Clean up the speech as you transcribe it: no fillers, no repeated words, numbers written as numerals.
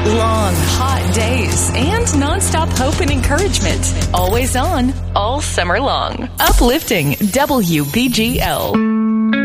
Long, hot days and nonstop hope and encouragement. Always on, all summer long. Uplifting WBGL.